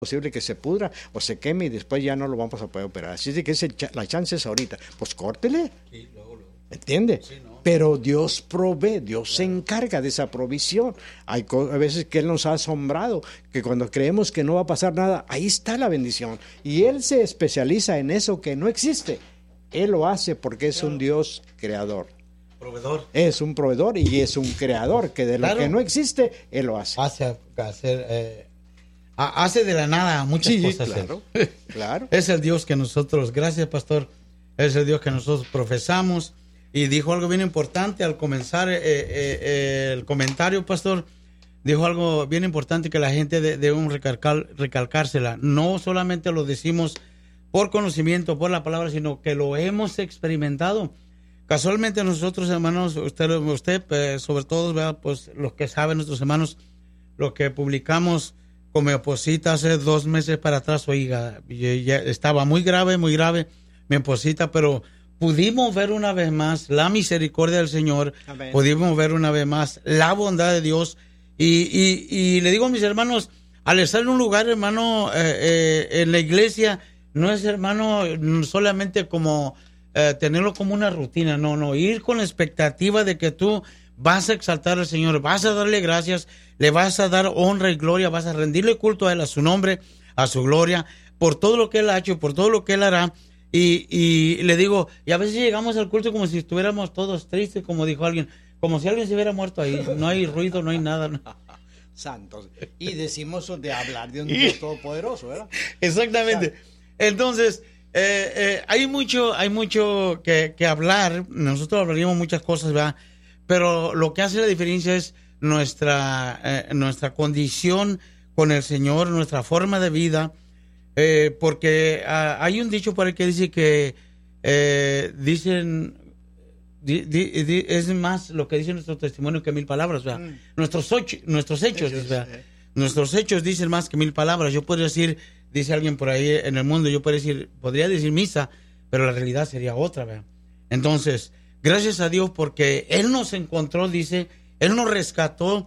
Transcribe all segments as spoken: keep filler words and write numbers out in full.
posible que se pudra o se queme y después ya no lo vamos a poder operar. Así es que es el, la chance es ahorita. Pues córtele. Sí, luego, luego. ¿Entiende? Sí, no. Pero Dios provee, Dios claro. se encarga de esa provisión. Hay a veces que Él nos ha asombrado, que cuando creemos que no va a pasar nada, ahí está la bendición. Y Él se especializa en eso que no existe. Él lo hace porque es claro. un Dios creador. Proveedor. Es un proveedor y es un creador, que de lo claro. que no existe, Él lo hace. Hace hacer... Eh... Hace de la nada muchas sí, cosas. Claro, claro. Es el Dios que nosotros, gracias pastor, es el Dios que nosotros profesamos. Y dijo algo bien importante al comenzar eh, eh, el comentario, pastor. Dijo algo bien importante que la gente debe de recalcar, recalcársela. No solamente lo decimos por conocimiento, por la palabra, sino que lo hemos experimentado. Casualmente nosotros, hermanos, usted, usted eh, sobre todo, ¿verdad? Pues los que saben, nuestros hermanos, lo que publicamos con mi esposita hace dos meses para atrás, oiga, ya estaba muy grave, muy grave mi esposita, pero pudimos ver una vez más la misericordia del Señor, Amén. Pudimos ver una vez más la bondad de Dios, y, y, y le digo a mis hermanos, al estar en un lugar, hermano, eh, eh, en la iglesia, no es, hermano, solamente como eh, tenerlo como una rutina, no, no, ir con la expectativa de que tú vas a exaltar al Señor, vas a darle gracias, le vas a dar honra y gloria, vas a rendirle culto a Él, a su nombre, a su gloria, por todo lo que Él ha hecho, por todo lo que Él hará. Y, y le digo, y a veces llegamos al culto como si estuviéramos todos tristes, como dijo alguien, como si alguien se hubiera muerto ahí, no hay ruido, no hay nada. No. Santos. Y decimos de hablar de un Dios todopoderoso, ¿verdad? Exactamente. Entonces, eh, eh, hay mucho, hay mucho que, que hablar, nosotros hablaríamos muchas cosas, ¿verdad? Pero lo que hace la diferencia es nuestra, eh, nuestra condición con el Señor, nuestra forma de vida, eh, porque uh, hay un dicho por ahí que dice que eh, dicen, di, di, di, es más lo que dice nuestro testimonio que mil palabras, ¿verdad? Mm. Nuestros, ocho, nuestros hechos, hechos ¿verdad? Eh. Nuestros hechos dicen más que mil palabras. Yo podría decir, dice alguien por ahí en el mundo, yo podría decir, podría decir misa, pero la realidad sería otra, ¿verdad? Entonces, gracias a Dios porque Él nos encontró, dice, Él nos rescató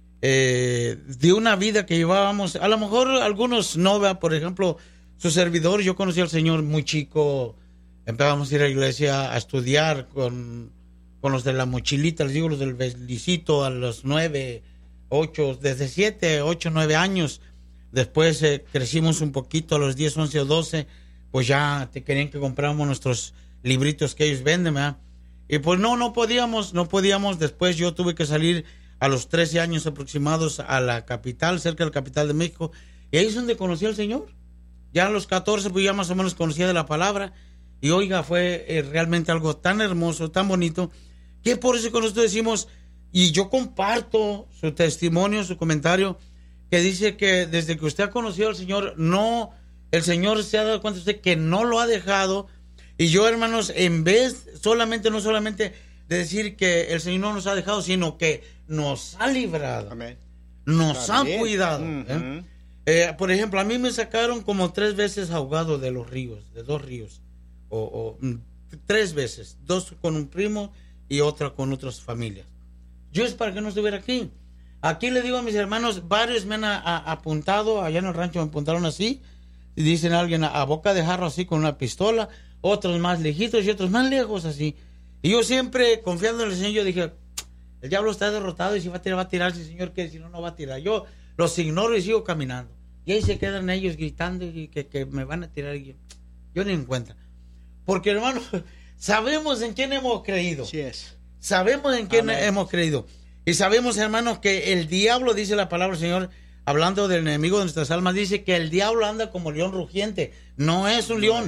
eh, de una vida que llevábamos, a lo mejor algunos no, ¿verdad? Por ejemplo, su servidor, yo conocí al Señor muy chico, empezamos a ir a la iglesia a estudiar con, con los de la mochilita, les digo, los del belicito a los nueve, ocho, desde siete, ocho, nueve años. Después eh, crecimos un poquito a los diez, once o doce, pues ya te querían que compráramos nuestros libritos que ellos venden, ¿verdad? Y pues no, no podíamos, no podíamos. Después yo tuve que salir a los trece años aproximados a la capital, cerca de la capital de México. Y ahí es donde conocí al Señor. Ya a los catorce, pues ya más o menos conocía de la palabra. Y oiga, fue eh, realmente algo tan hermoso, tan bonito, que por eso con nosotros decimos, y yo comparto su testimonio, su comentario, que dice que desde que usted ha conocido al Señor, no, el Señor se ha dado cuenta de usted que no lo ha dejado. Y yo, hermanos, en vez solamente, no solamente de decir que el Señor no nos ha dejado, sino que nos ha librado. Amén. Nos ha cuidado. Uh-huh. ¿eh? Eh, por ejemplo, a mí me sacaron como tres veces ahogado de los ríos, de dos ríos. O, o tres veces. Dos con un primo y otra con otras familias. Yo es para que no estuviera aquí. Aquí le digo a mis hermanos, varios me han a, a, apuntado, allá en el rancho me apuntaron así, y dicen a alguien a, a boca de jarro así con una pistola, otros más lejitos y otros más lejos así. Y yo siempre, confiando en el Señor, yo dije, el diablo está derrotado y si va a tirar, va a tirar, si el Señor quiere, si no, no va a tirar. Yo los ignoro y sigo caminando. Y ahí se quedan ellos gritando y que, que me van a tirar. Y yo, yo ni en cuenta. Porque, hermano, sabemos en quién hemos creído. Sí es. Sabemos en quién Amén. hemos creído. Y sabemos, hermanos, que el diablo, dice la palabra del Señor, hablando del enemigo de nuestras almas, dice que el diablo anda como león rugiente. No es un león.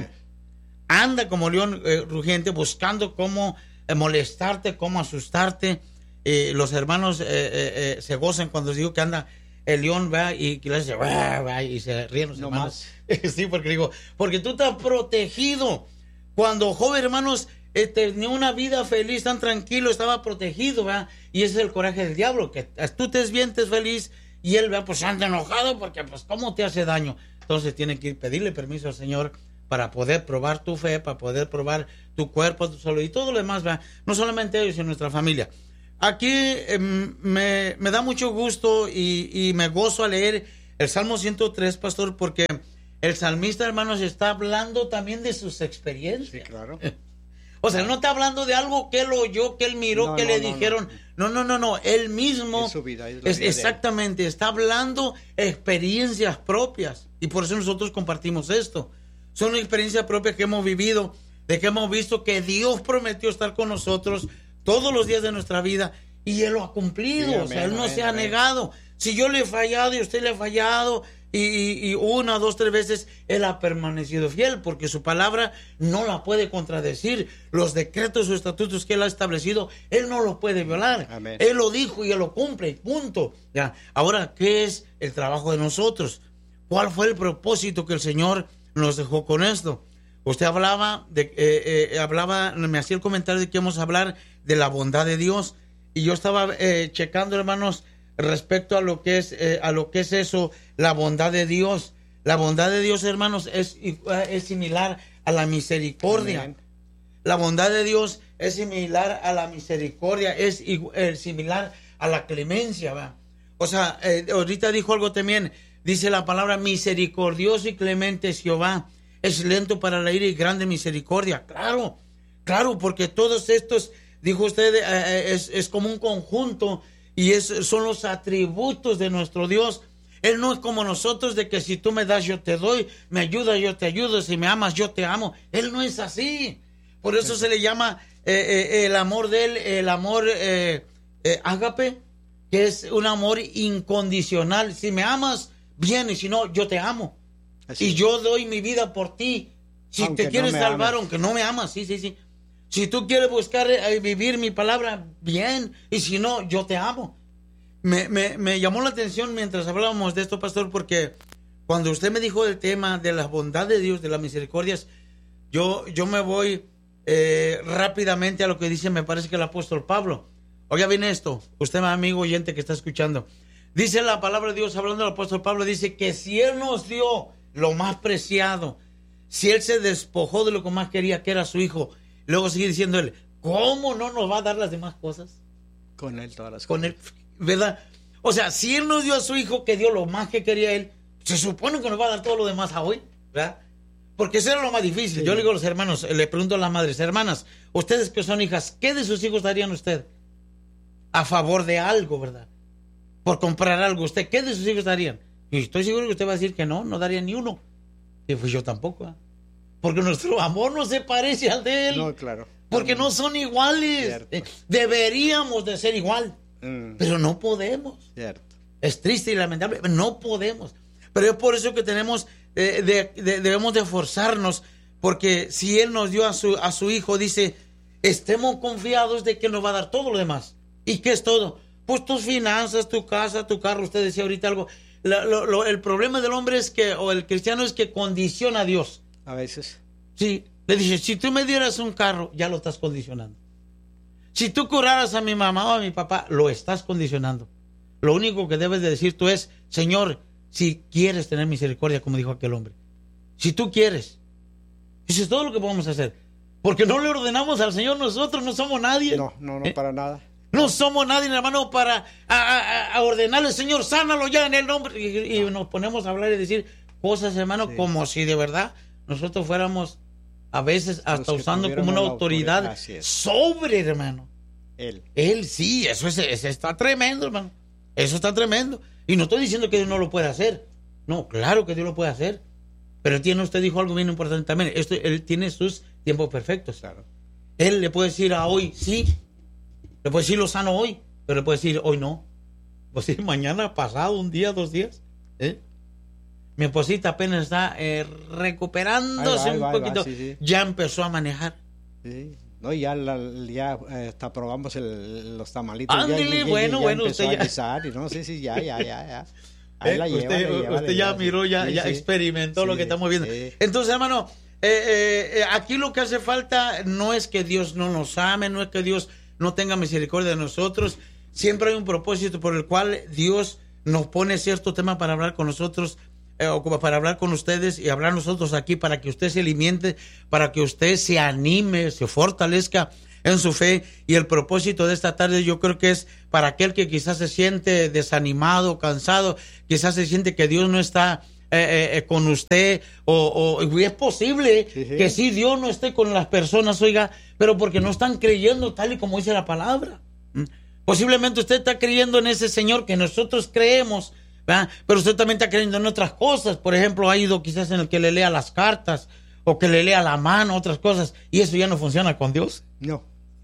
Anda como león eh, rugiente buscando cómo eh, molestarte, cómo asustarte. Eh, los hermanos eh, eh, eh, se gozan cuando les digo que anda el león, va y que le hace va, va, y se ríen los no hermanos. Sí, porque digo, porque tú estás protegido. Cuando joven, hermanos, eh, tenía una vida feliz, tan tranquilo, estaba protegido, ¿verdad? Y ese es el coraje del diablo, que tú te sientes feliz y él, ¿verdad? Pues anda enojado porque, pues, ¿cómo te hace daño? Entonces tiene que ir pedirle permiso al Señor para poder probar tu fe, para poder probar tu cuerpo, tu salud y todo lo demás, ¿verdad? No solamente ellos, sino nuestra familia. Aquí eh, me, me da mucho gusto y, y me gozo a leer el Salmo ciento tres, pastor, porque el salmista, hermanos, está hablando también de sus experiencias. Sí, claro. O sea, no está hablando de algo que él oyó, que él miró, no, que no, le no, dijeron. No, no, no, no. Él mismo. Es su vida, es la es, vida exactamente. Está hablando experiencias propias. Y por eso nosotros compartimos esto. Son experiencias propias que hemos vivido, de que hemos visto que Dios prometió estar con nosotros todos los días de nuestra vida. Y Él lo ha cumplido. Sí, amén, o sea, Él no amén, se ha amén. negado. Si yo le he fallado y usted le ha fallado, y, y, y una, dos, tres veces, Él ha permanecido fiel, porque su palabra no la puede contradecir. Los decretos o estatutos que Él ha establecido, Él no los puede violar. Amén. Él lo dijo y Él lo cumple, punto. Ya. Ahora, ¿qué es el trabajo de nosotros? ¿Cuál fue el propósito que el Señor nos dejó con esto? Usted hablaba, de, eh, eh, hablaba, me hacía el comentario de que íbamos a hablar de la bondad de Dios, y yo estaba eh, checando, hermanos, respecto a lo que es eh, a lo que es eso, la bondad de Dios. La bondad de Dios, hermanos, es, es similar a la misericordia. Amén. La bondad de Dios es similar a la misericordia, es, es similar a la clemencia, ¿va? O sea, eh, ahorita dijo algo también, dice la palabra: misericordioso y clemente es Jehová, es lento para la ira y grande misericordia. Claro, claro, porque todos estos, dijo usted, eh, es, es como un conjunto. Y es, son los atributos de nuestro Dios. Él no es como nosotros, de que si tú me das, yo te doy, me ayudas, yo te ayudo, si me amas, yo te amo. Él no es así. Por eso se le llama eh, eh, el amor de Él, el amor eh, eh, ágape, que es un amor incondicional. Si me amas, bien, y si no, yo te amo. Así. Y yo doy mi vida por ti. Si aunque te quieres no salvar, ames. Aunque no me amas, sí, sí, sí. Si tú quieres buscar eh, vivir mi palabra, bien. Y si no, yo te amo. Me, me, me llamó la atención mientras hablábamos de esto, pastor, porque cuando usted me dijo del tema de la bondad de Dios, de las misericordias, yo, yo me voy eh, rápidamente a lo que dice, me parece que el apóstol Pablo. Oiga bien esto, usted, mi amigo oyente que está escuchando. Dice la palabra de Dios, hablando del apóstol Pablo, dice que si Él nos dio lo más preciado, si Él se despojó de lo que más quería, que era su Hijo, luego sigue diciendo Él, ¿cómo no nos va a dar las demás cosas? Con Él todas las Con cosas. Él, ¿verdad? O sea, si Él nos dio a su Hijo, que dio lo más que quería Él, se supone que nos va a dar todo lo demás a hoy, ¿verdad? Porque eso era lo más difícil. Sí. Yo le digo a los hermanos, le pregunto a las madres, hermanas, ustedes que son hijas, ¿qué de sus hijos darían usted? A favor de algo, ¿verdad? Por comprar algo, ¿usted qué de sus hijos darían? Y estoy seguro que usted va a decir que no, no daría ni uno. Y pues yo tampoco, ¿eh? Porque nuestro amor no se parece al de Él. No, claro. Porque no son iguales. Eh, deberíamos de ser igual. Mm. Pero no podemos. Cierto. Es triste y lamentable, no podemos. Pero es por eso que tenemos, eh, de, de, debemos de esforzarnos, porque si Él nos dio a su, a su Hijo, dice, estemos confiados de que Él nos va a dar todo lo demás. ¿Y qué es todo? Pues tus finanzas, tu casa, tu carro. Usted decía ahorita algo. Lo, lo, lo, el problema del hombre es que, o el cristiano, es que condiciona a Dios. A veces. Sí, le dice, si tú me dieras un carro, ya lo estás condicionando. Si tú curaras a mi mamá o a mi papá, lo estás condicionando. Lo único que debes de decir tú es, Señor, si quieres tener misericordia, como dijo aquel hombre. Si tú quieres. Eso es todo lo que podemos hacer. Porque no le ordenamos al Señor nosotros, no somos nadie. No, no, no, ¿Eh? para nada. No somos nadie, hermano, para a, a, a ordenarle, Señor, sánalo ya en el nombre. Y, y nos ponemos a hablar y decir cosas, hermano, sí. como si de verdad nosotros fuéramos a veces hasta usando como una autoridad, autoridad sobre, hermano. Él. Él sí, eso, es, eso está tremendo, hermano. Eso está tremendo. Y no estoy diciendo que Dios no lo puede hacer. No, claro que Dios lo puede hacer. Pero tiene, usted dijo algo bien importante también. Esto, él tiene sus tiempos perfectos. Claro. Él le puede decir a hoy, sí. Le puede decir lo sano hoy, pero le puede decir hoy no. Pues decir mañana, pasado, un día, dos días. ¿Eh? Mi esposita apenas está eh, recuperándose ahí va, un ahí poquito. va, sí, sí. Ya empezó a manejar. Sí. No, ya, la, ya eh, hasta probamos el, los tamalitos. Ándale, ya, bueno, ya, bueno, ya usted ya. A guisar, y no, sí, sí, ya, ya, ya, ya. Ahí ¿Eh? la lleva, usted, la lleva, usted la ya lleva, miró, ya, sí, ya sí. experimentó Sí, lo que estamos viendo. sí. Entonces, hermano, eh, eh, aquí lo que hace falta no es que Dios no nos ame, no es que Dios no tenga misericordia de nosotros. Siempre hay un propósito por el cual Dios nos pone cierto tema para hablar con nosotros, eh, o para hablar con ustedes y hablar nosotros aquí, para que usted se alimente, para que usted se anime, se fortalezca en su fe. Y el propósito de esta tarde yo creo que es para aquel que quizás se siente desanimado, cansado, quizás se siente que Dios no está eh, eh, con usted, o, o es posible sí, sí. que sí, Dios no esté con las personas, oiga, pero porque no están creyendo tal y como dice la palabra. ¿Mm? Posiblemente usted está creyendo en ese Señor que nosotros creemos, ¿verdad? Pero usted también está creyendo en otras cosas. Por ejemplo, ha ido quizás en el que le lea las cartas o que le lea la mano, otras cosas, y eso ya no funciona con Dios. No.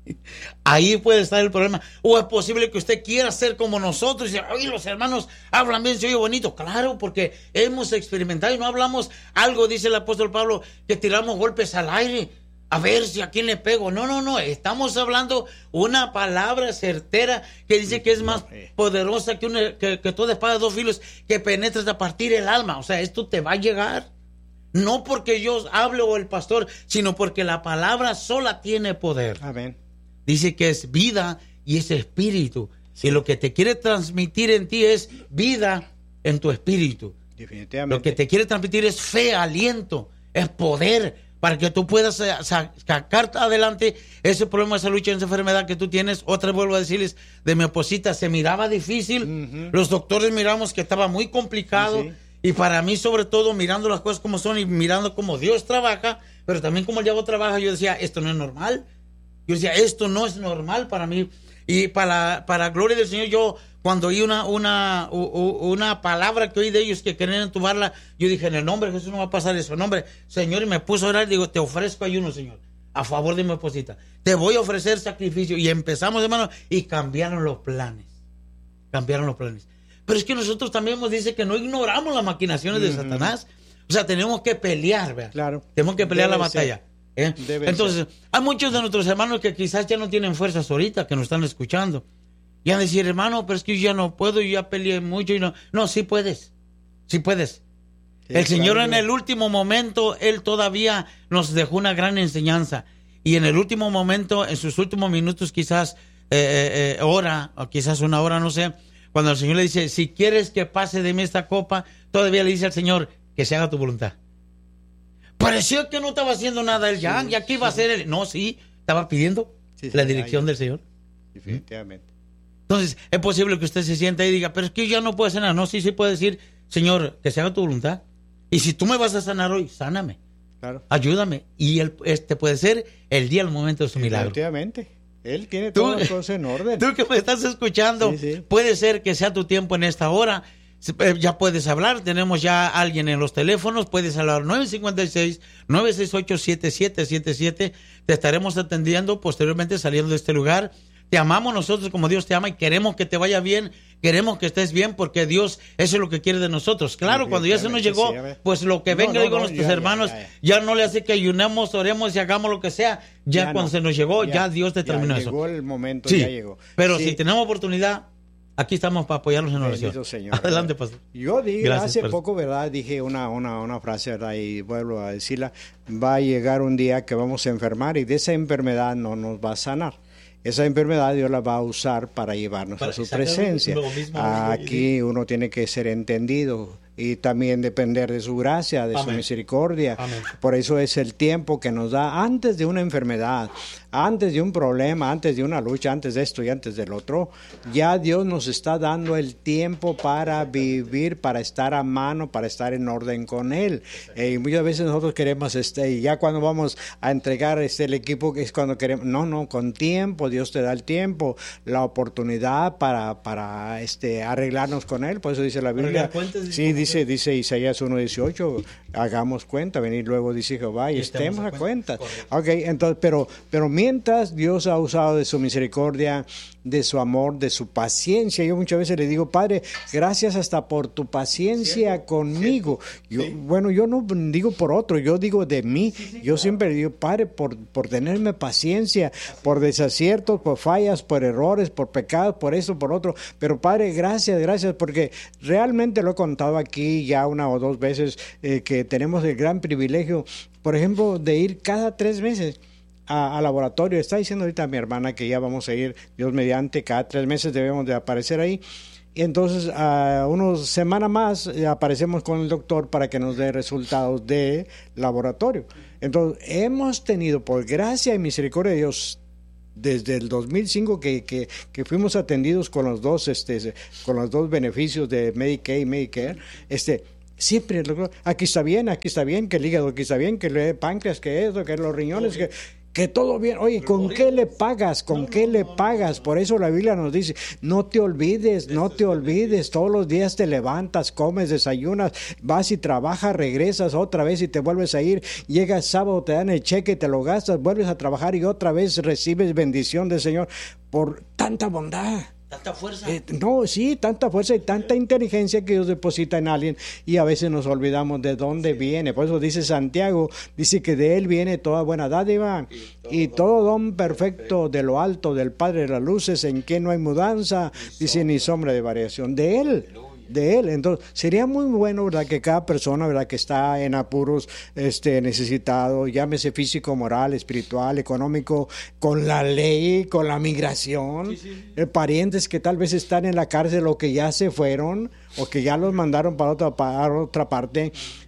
Ahí puede estar el problema. O es posible que usted quiera ser como nosotros y dice, oye, los hermanos hablan bien, se oye bonito. Claro, porque hemos experimentado y no hablamos algo, dice el apóstol Pablo, que tiramos golpes al aire a ver si a quién le pego. No, no, no, estamos hablando una palabra certera que dice que es más poderosa que, una, que, que toda espada de dos filos, que penetra hasta partir el alma. O sea, esto te va a llegar. No porque yo hable o el pastor, sino porque la palabra sola tiene poder. Amén. Dice que es vida y es espíritu. Sí. Y lo que te quiere transmitir en ti es vida en tu espíritu. Definitivamente. Lo que te quiere transmitir es fe, aliento, es poder, para que tú puedas sacar adelante ese problema, esa lucha, esa enfermedad que tú tienes. Otra vez vuelvo a decirles, de mi esposita, se miraba difícil. Uh-huh. Los doctores miramos que estaba muy complicado. Sí, sí. Y para mí, sobre todo, mirando las cosas como son y mirando cómo Dios trabaja, pero también como el diablo trabaja, yo decía, esto no es normal. Yo decía, esto no es normal para mí. Y para, para gloria del Señor, yo cuando oí una, una, una palabra que oí de ellos que querían entubarla, yo dije, en el nombre de Jesús no va a pasar eso. En nombre, Señor, y me puso a orar y digo, te ofrezco ayuno, Señor, a favor de mi esposita. Te voy a ofrecer sacrificio. Y empezamos, hermano, y cambiaron los planes. Cambiaron los planes. Pero es que nosotros también nos dice que no ignoramos las maquinaciones mm-hmm. de Satanás. O sea, tenemos que pelear, ¿verdad? Claro. Tenemos que pelear Debe la batalla. ¿Eh? Entonces, ser. Hay muchos de nuestros hermanos que quizás ya no tienen fuerzas ahorita, que nos están escuchando. Y van a decir, hermano, pero es que yo ya no puedo, yo ya peleé mucho. Y no, no, sí puedes. Sí puedes. Sí, el Señor claro. En el último momento, Él todavía nos dejó una gran enseñanza. Y en el último momento, en sus últimos minutos, quizás eh, eh, hora, o quizás una hora, no sé, cuando el Señor le dice, si quieres que pase de mí esta copa, todavía le dice al Señor, que se haga tu voluntad. Pareció que no estaba haciendo nada él ya, sí, y aquí va sí. a ser él. No, sí, estaba pidiendo sí, la dirección sí, del Señor. Definitivamente. Entonces, es posible que usted se sienta y diga, pero es que yo ya no puedo hacer nada. No, sí, sí puede decir, Señor, que se haga tu voluntad. Y si tú me vas a sanar hoy, sáname. Claro. Ayúdame. Y él, este puede ser el día, el momento de su milagro. Definitivamente. Él tiene todas las cosas en orden. Tú que me estás escuchando, sí, sí. puede ser que sea tu tiempo en esta hora. Ya puedes hablar, tenemos ya a alguien en los teléfonos, puedes hablar nueve cinco seis, nueve seis ocho, siete siete siete siete, te estaremos atendiendo posteriormente saliendo de este lugar. Te amamos nosotros como Dios te ama y queremos que te vaya bien, queremos que estés bien porque Dios, eso es lo que quiere de nosotros. Claro, cuando ya se nos llegó, sí, pues lo que venga, no, no, digo, no, nuestros ya, hermanos, ya, ya. ya no le hace que ayunemos, oremos y hagamos lo que sea, ya, ya cuando no. se nos llegó, ya, ya Dios determinó ya eso. Llegó el momento, sí, ya llegó. Pero sí. si tenemos oportunidad, aquí estamos para apoyarlos en oración. Bendito Señor. Adelante, pastor. Yo dije Gracias, hace pastor. poco, ¿verdad? Dije una, una, una frase, ¿verdad? Y vuelvo a decirla. Va a llegar un día que vamos a enfermar y de esa enfermedad no nos va a sanar. Esa enfermedad Dios la va a usar para llevarnos para a su presencia. Aquí uno tiene que ser entendido y también depender de su gracia, de Amén. Su misericordia. Amén. Por eso es el tiempo que nos da antes de una enfermedad, antes de un problema, antes de una lucha, antes de esto y antes del otro. Ya Dios nos está dando el tiempo para vivir, para estar a mano, para estar en orden con Él. Eh, y muchas veces nosotros queremos, este, y ya cuando vamos a entregar este, el equipo, es cuando queremos, no, no, con tiempo, Dios te da el tiempo, la oportunidad para, para este, arreglarnos con Él. Por eso dice la Biblia. Sí, dice, dice Isaías uno dieciocho, hagamos cuenta, venir luego dice Jehová y, y estemos a cuenta. cuenta. Ok, entonces, pero, pero mientras Dios ha usado de su misericordia, de su amor, de su paciencia, yo muchas veces le digo, Padre, gracias hasta por tu paciencia ¿Cierto? Conmigo. ¿Cierto? Yo, sí. Bueno, yo no digo por otro, yo digo de mí. Sí, sí, yo claro. siempre digo, Padre, por, por tenerme paciencia, Así. por desaciertos, por fallas, por errores, por pecados, por eso, por otro. Pero Padre, gracias, gracias, porque realmente lo he contado aquí ya una o dos veces, eh, que tenemos el gran privilegio, por ejemplo, de ir cada tres meses a, a laboratorio. Está diciendo ahorita mi hermana que ya vamos a ir, Dios mediante, cada tres meses debemos de aparecer ahí. Y entonces, a uh, unas semanas más, eh, aparecemos con el doctor para que nos dé resultados de laboratorio. Entonces, hemos tenido, por gracia y misericordia de Dios, desde el dos mil cinco que, que, que fuimos atendidos con los dos este con los dos beneficios de Medicaid y Medicare, este siempre aquí está bien, aquí está bien, que el hígado aquí está bien, que el páncreas, que eso, que los riñones, que que todo bien. Oye, ¿con qué le pagas? ¿Con qué le pagas? Por eso la Biblia nos dice, no te olvides, no te olvides. Todos los días te levantas, comes, desayunas, vas y trabajas, regresas otra vez y te vuelves a ir. Llegas sábado, te dan el cheque, te lo gastas, vuelves a trabajar y otra vez recibes bendición del Señor por tanta bondad. Tanta fuerza. Eh, no, sí, tanta fuerza y tanta inteligencia que Dios deposita en alguien y a veces nos olvidamos de dónde sí. viene. Por eso dice Santiago, dice que de Él viene toda buena dádiva y todo, y todo don perfecto, perfecto de lo alto del Padre de las luces, en quien no hay mudanza, ni dice sombra. ni sombra de variación. De Él. de él. Entonces sería muy bueno, ¿verdad?, que cada persona, ¿verdad?, que está en apuros, este, necesitado, llámese físico, moral, espiritual, económico, con la ley, con la migración, sí, sí. Eh, parientes que tal vez están en la cárcel o que ya se fueron o que ya los mandaron para otra, para otra parte,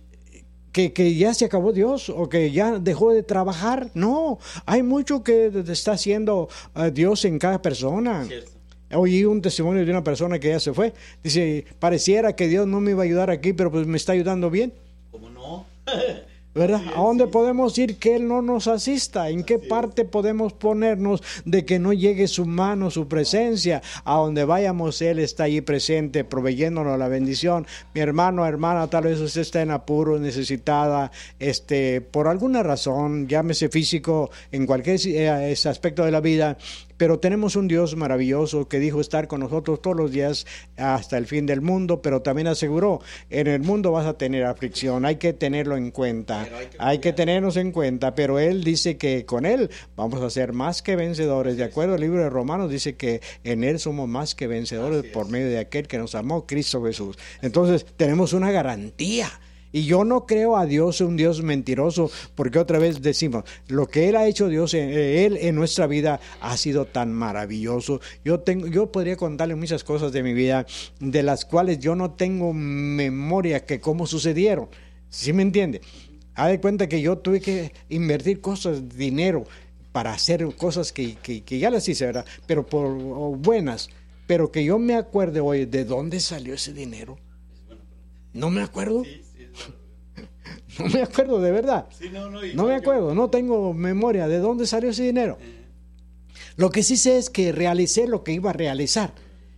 Que, que ya se acabó Dios o que ya dejó de trabajar. No, hay mucho que está haciendo uh, Dios en cada persona. Cierto. Oí un testimonio de una persona que ya se fue. Dice, pareciera que Dios no me iba a ayudar aquí, pero pues me está ayudando bien. ¿Cómo no? ¿Verdad? Sí, ¿A dónde sí. podemos ir que Él no nos asista? ¿En qué parte podemos ponernos de que no llegue su mano, su presencia? A donde vayamos, Él está allí presente, proveyéndonos la bendición. Mi hermano, hermana, tal vez usted está en apuro, necesitada, este, por alguna razón, llámese físico, en cualquier eh, aspecto de la vida, pero tenemos un Dios maravilloso que dijo estar con nosotros todos los días hasta el fin del mundo, pero también aseguró, en el mundo vas a tener aflicción, hay que tenerlo en cuenta, hay que, hay que tenernos en cuenta, pero Él dice que con Él vamos a ser más que vencedores. De acuerdo al libro de Romanos dice que en Él somos más que vencedores por medio de aquel que nos amó, Cristo Jesús. Entonces tenemos una garantía. Y yo no creo a Dios un Dios mentiroso, porque otra vez decimos, lo que Él ha hecho Dios, eh, Él en nuestra vida ha sido tan maravilloso. Yo tengo, yo podría contarle muchas cosas de mi vida, de las cuales yo no tengo memoria que cómo sucedieron. ¿Sí me entiende? Haz de cuenta que yo tuve que invertir cosas, dinero, para hacer cosas que, que, que ya las hice, ¿verdad? Pero por buenas, pero que yo me acuerde hoy, ¿de dónde salió ese dinero? No me acuerdo. Sí. No me acuerdo, de verdad. Sí, no, no, no me acuerdo, no tengo memoria de dónde salió ese dinero. Lo que sí sé es que realicé lo que iba a realizar.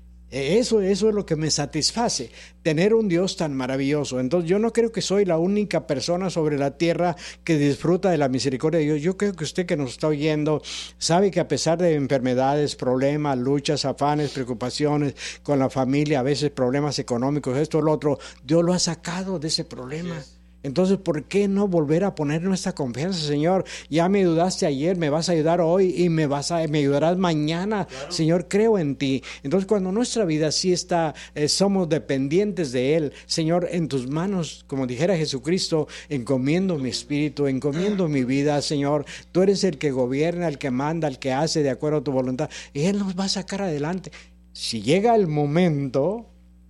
Eso, eso es lo que me satisface, tener un Dios tan maravilloso. Entonces yo no creo que soy la única persona sobre la tierra que disfruta de la misericordia de Dios. Yo creo que usted que nos está oyendo sabe que a pesar de enfermedades, problemas, luchas, afanes, preocupaciones con la familia, a veces problemas económicos, esto, lo otro, Dios lo ha sacado de ese problema. Entonces, ¿por qué no volver a poner nuestra confianza, Señor? Ya me ayudaste ayer, me vas a ayudar hoy y me vas a, me ayudarás mañana. Claro. Señor, creo en ti. Entonces, cuando nuestra vida sí está, eh, somos dependientes de Él, Señor, en tus manos, como dijera Jesucristo, encomiendo mi espíritu, encomiendo mi vida, Señor. Tú eres el que gobierna, el que manda, el que hace de acuerdo a tu voluntad. Y Él nos va a sacar adelante. Si llega el momento...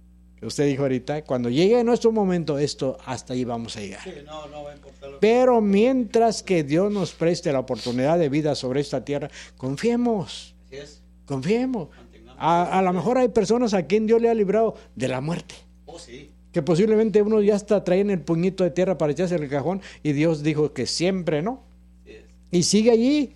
Usted dijo ahorita, cuando llegue nuestro momento, esto hasta ahí vamos a llegar. Sí, no, no va a importar lo Pero mientras que Dios nos preste la oportunidad de vida sobre esta tierra, confiemos. Así es. Confiemos. A, a lo mejor hay personas a quien Dios le ha librado de la muerte. Oh, sí. Que posiblemente uno ya está trayendo el puñito de tierra para echarse en el cajón y Dios dijo que siempre no. Sí es. Y sigue allí.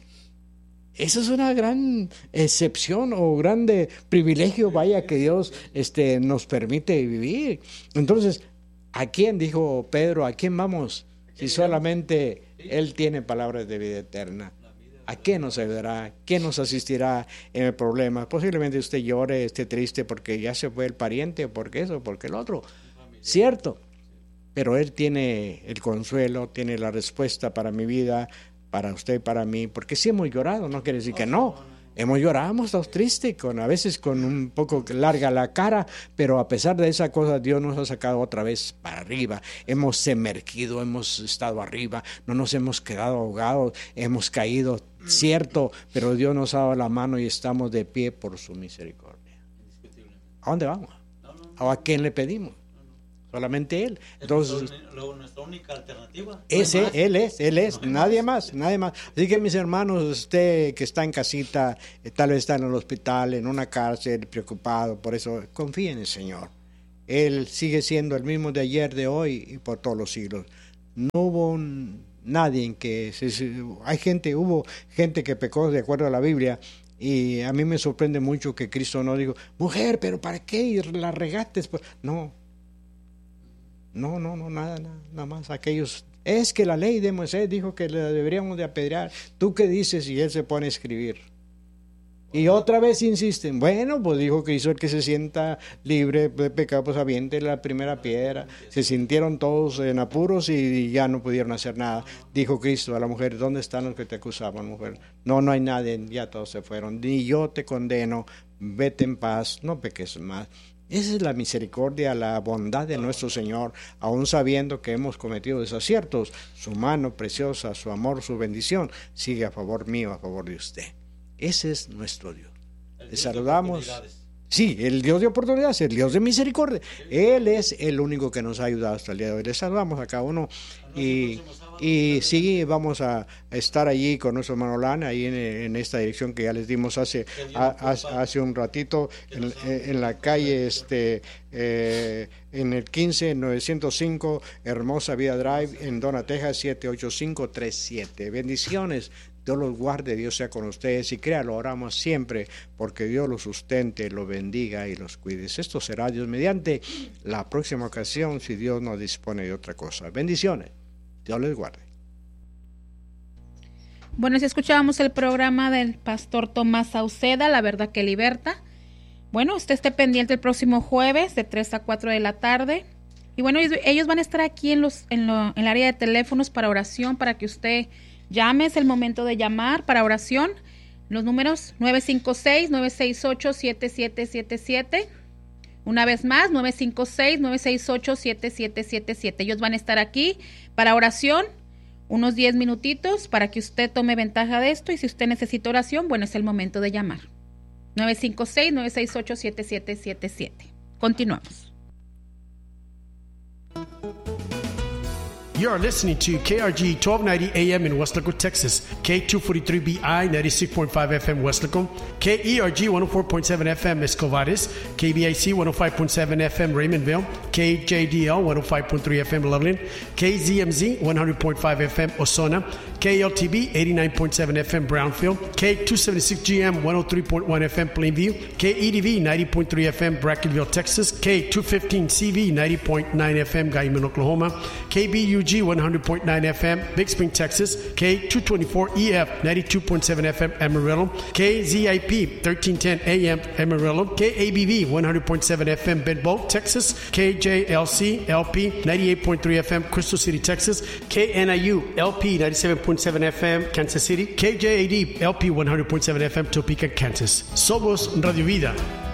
Eso es una gran excepción o grande privilegio, vaya, que Dios este, nos permite vivir. Entonces, ¿a quién, dijo Pedro, a quién vamos? Si solamente Él tiene palabras de vida eterna. ¿A quién nos ayudará? ¿Quién nos asistirá en el problema? Posiblemente usted llore, esté triste porque ya se fue el pariente, porque eso, porque el otro. Cierto, pero Él tiene el consuelo, tiene la respuesta para mi vida, para usted y para mí, porque sí hemos llorado, no quiere decir que no, hemos llorado, hemos estado tristes, con, a veces con un poco larga la cara, pero a pesar de esa cosa, Dios nos ha sacado otra vez para arriba, hemos emergido, hemos estado arriba, no nos hemos quedado ahogados, hemos caído, cierto, pero Dios nos ha dado la mano y estamos de pie por su misericordia. ¿A dónde vamos? ¿O a quién le pedimos? solamente Él. Entonces, luego nuestra única alternativa. Ese, Él es, Él es, no nadie más, nadie más. Así que mis hermanos, usted que está en casita, eh, tal vez está en el hospital, en una cárcel, preocupado, por eso confíe en el Señor. Él sigue siendo el mismo de ayer, de hoy y por todos los siglos. No hubo un, nadie en que... Se, se, hay gente, hubo gente que pecó de acuerdo a la Biblia. Y a mí me sorprende mucho que Cristo no dijo, mujer, pero ¿para qué la regaste? No, no, no, no, nada, nada, nada más. Aquellos, es que la ley de Moisés dijo que la deberíamos de apedrear. ¿Tú qué dices? Y él se pone a escribir. Y otra vez insisten, bueno, pues dijo Cristo, el que se sienta libre de pecado, pues aviente la primera piedra. Se sintieron todos en apuros y ya no pudieron hacer nada. Dijo Cristo a la mujer, ¿dónde están los que te acusaban, mujer? No, no hay nadie, ya todos se fueron. Ni yo te condeno, vete en paz, no peques más. Esa es la misericordia, la bondad de nuestro Señor, aun sabiendo que hemos cometido desaciertos. Su mano preciosa, su amor, su bendición, sigue a favor mío, a favor de usted. Ese es nuestro Dios. Le saludamos. Sí, el Dios de oportunidades, el Dios de misericordia. Él es el único que nos ha ayudado hasta el día de hoy. Le saludamos a cada uno. Y, y sí, vamos a estar allí con nuestro hermano Lana, ahí en, en esta dirección que ya les dimos hace, a, hace un ratito, en, en la calle, este, eh, en el quince novecientos cinco, Hermosa Vida Drive, en Donna, Texas, siete ocho cinco tres siete. Bendiciones. Dios los guarde, Dios sea con ustedes y créalo, oramos siempre porque Dios los sustente, los bendiga y los cuide. Esto será Dios mediante la próxima ocasión si Dios no dispone de otra cosa. Bendiciones, Dios les guarde. Bueno, si escuchábamos el programa del pastor Tomás Sauceda, La Verdad que Liberta. Bueno, usted esté pendiente el próximo jueves de tres a cuatro de la tarde. Y bueno, ellos van a estar aquí en, los, en, lo, en el área de teléfonos para oración, para que usted llame, es el momento de llamar para oración. Los números nueve cinco seis, nueve seis ocho, siete siete siete siete. Una vez más, nueve cinco seis, nueve seis ocho, siete siete siete siete. Ellos van a estar aquí para oración, unos diez minutitos para que usted tome ventaja de esto. Y si usted necesita oración, bueno, es el momento de llamar. nueve cinco seis, nueve seis ocho, siete siete siete siete. Continuamos. You are listening to K R G twelve ninety A M in Westlaco, Texas, K two forty-three B I ninety-six point five F M Westlaco, K E R G one oh four point seven F M Escovares, K B I C one oh five point seven F M Raymondville, K J D L one oh five point three F M Loveland, K Z M Z one hundred point five F M Osona, K L T B eighty-nine point seven F M Brownfield, K two seventy-six G M one oh three point one F M Plainview, K E D V ninety point three F M Brackenville, Texas, K two fifteen C V ninety point nine F M Guyman, Oklahoma, K B U G one hundred point nine F M Big Spring, Texas, K two twenty-four E F ninety-two point seven F M Amarillo, K Z I P thirteen ten A M Amarillo, K A B V one hundred point seven F M Bedboe, Texas, K J L C L P ninety-eight point three F M Crystal City, Texas, K N I U L P ninety-seven point seven F M Kansas City, K J A D L P one hundred point seven F M Topeka, Kansas. Somos Radio Vida.